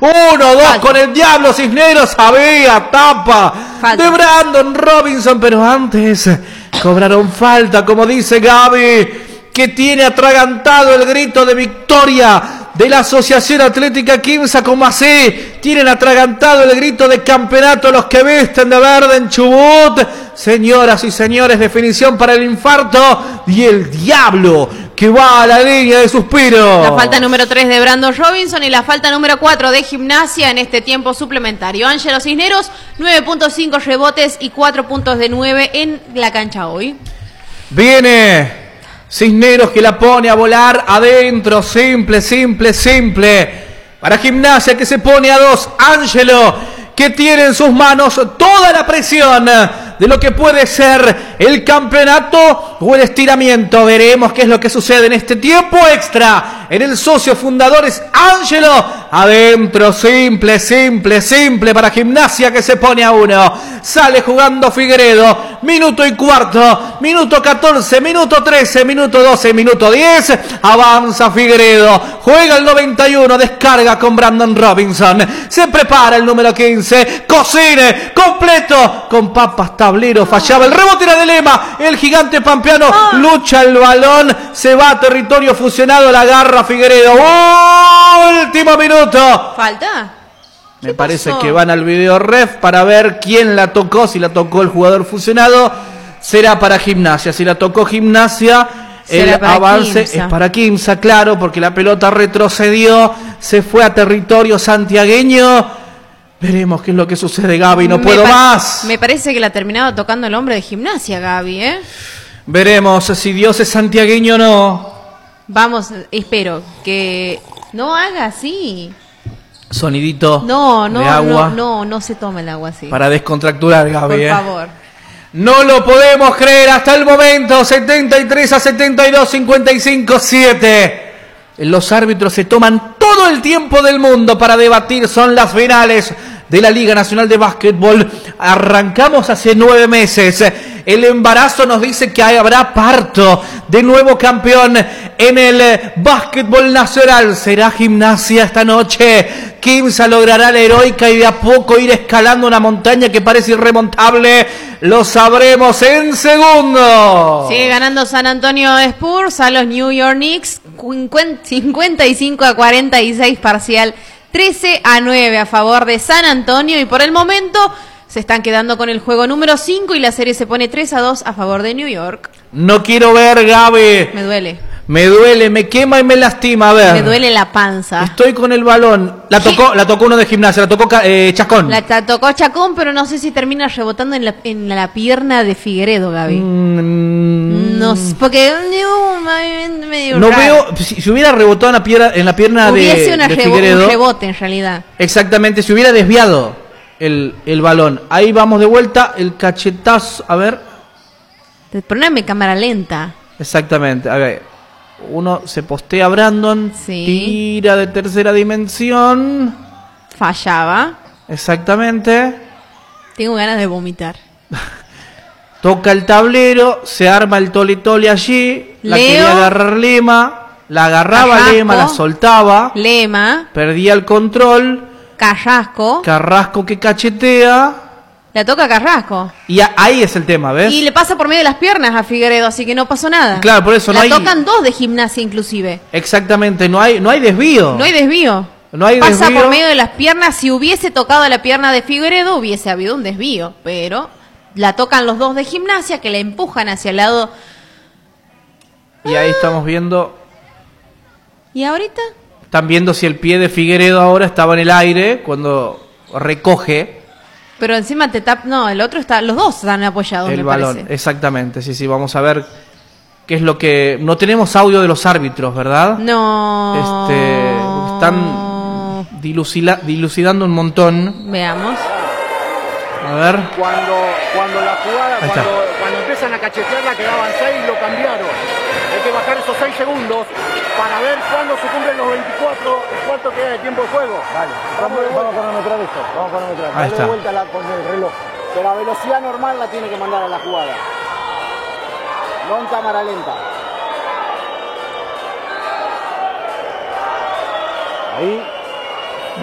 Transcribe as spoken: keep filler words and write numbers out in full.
Uno, dos Falta. con el Diablo Cisneros. Había tapa Falta. de Brandon Robinson, pero antes cobraron falta, como dice Gaby, que tiene atragantado el grito de victoria de la Asociación Atlética Quimsa, como así tienen atragantado el grito de campeonato los que visten de verde en Chubut. Señoras y señores, definición para el infarto y el Diablo que va a la línea de suspiro. La falta número tres de Brandon Robinson y la falta número cuatro de Gimnasia en este tiempo suplementario. Ángelo Cisneros, nueve punto cinco rebotes y cuatro puntos de nueve en la cancha hoy. Viene Cisneros que la pone a volar adentro, simple, simple, simple. Para Gimnasia que se pone a dos. Ángelo que tiene en sus manos toda la presión de lo que puede ser el campeonato o el estiramiento. Veremos qué es lo que sucede en este tiempo extra. En el socio fundador es Ángelo. Adentro, simple, simple, simple para Gimnasia que se pone a uno. Sale jugando Figueredo. Minuto y cuarto. Minuto catorce, minuto trece, minuto doce, minuto diez. Avanza Figueredo. Juega el noventa y uno. Descarga con Brandon Robinson. Se prepara el número quince. Cocine. Completo. Con papas tablero. Fallaba el rebote era de Lema. El gigante pampeano lucha el balón. Se va a territorio fusionado. La agarra Figueredo. Último minuto. ¿Falta? Me parece pasó? que van al video ref para ver quién la tocó. Si la tocó el jugador fusionado, será para Gimnasia. Si la tocó Gimnasia, Será el para avance Quimsa. es para Quimsa, claro, porque la pelota retrocedió, se fue a territorio santiagueño. Veremos qué es lo que sucede, Gaby. No Me puedo pa- más. Me parece que la terminaba tocando el hombre de Gimnasia, Gaby, ¿eh? Veremos si Dios es santiagueño o no. Vamos, espero que no haga así. Sonidito No, no, de agua no, no, no se toma el agua así. para descontracturar, Gaby. Por eh. favor. No lo podemos creer hasta el momento. setenta y tres a setenta y dos, cincuenta y cinco siete. Los árbitros se toman todo el tiempo del mundo para debatir. Son las finales de la Liga Nacional de Básquetbol. Arrancamos hace nueve meses. El embarazo nos dice que habrá parto de nuevo campeón en el básquetbol nacional. ¿Será Gimnasia esta noche? Quimsa logrará la heroica y de a poco ir escalando una montaña que parece irremontable. Lo sabremos en segundos. Sigue ganando San Antonio Spurs a los New York Knicks. cincuenta y cinco a cuarenta y seis parcial. trece a nueve a favor de San Antonio. Y por el momento se están quedando con el juego número cinco y la serie se pone tres a dos a favor de New York. No quiero ver, Gaby. Me duele. Me duele, me quema y me lastima. A ver. Me duele la panza. Estoy con el balón. La tocó, la tocó uno de Gimnasia, la tocó eh, Chascón. La ta- tocó Chacón, pero no sé si termina rebotando en la, en la pierna de Figueredo, Gaby. Mm, No sé, porque uh, medio- medio no raro. veo, si, si hubiera rebotado en la pierna, en la pierna Hubiese de, una de rebo- Figueredo. un rebote en realidad. Exactamente, si hubiera desviado el, el balón. Ahí vamos de vuelta, el cachetazo. A ver. Poneme cámara lenta. Exactamente, a ver. Uno se postea a Brandon, Sí. tira de tercera dimensión. Fallaba. Exactamente. Tengo ganas de vomitar. Toca el tablero, se arma el tole tole allí. La Leo. quería agarrar Lema, la agarraba Carrasco. Lema, la soltaba. Lema, Perdía el control. Carrasco. Carrasco que cachetea. La toca Carrasco. Y a- ahí es el tema, ¿ves? Y le pasa por medio de las piernas a Figueredo, así que no pasó nada. Claro, por eso la no hay- tocan dos de Gimnasia inclusive. Exactamente, no hay, no hay desvío. No hay desvío. No hay Pasa desvío. por medio de las piernas. Si hubiese tocado la pierna de Figueredo, hubiese habido un desvío. Pero la tocan los dos de Gimnasia que la empujan hacia el lado. Y ahí estamos viendo. ¿Y ahorita? Están viendo si el pie de Figueredo ahora estaba en el aire cuando recoge Pero encima te tap... No, el otro está... Los dos están apoyados, el me balón. parece. Exactamente, sí, sí. Vamos a ver qué es lo que. No tenemos audio de los árbitros, ¿verdad? No. Este, están dilucila- dilucidando un montón. Veamos. A ver. Cuando, cuando la jugada, Ahí está. cuando, cuando empiezan a cachetearla, quedaban seis, lo cambiaron. Hay que bajar esos seis segundos para ver cuándo se cumplen los veinticuatro y cuánto queda de tiempo de juego. Vale, vamos, vamos a cronometrar esto, vamos a cronometrar. Ahí Dale está. de vuelta la, con el reloj. Pero a velocidad normal la tiene que mandar a la jugada. No en cámara lenta. Ahí.